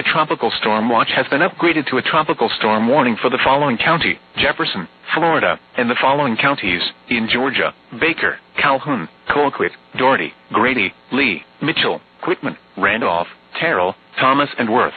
tropical storm watch has been upgraded to a tropical storm warning for the following county: Jefferson, Florida, and the following counties in Georgia: Baker, Calhoun, Colquitt, Dougherty, Grady, Lee, Mitchell, Quitman, Randolph, Terrell, Thomas, and Worth.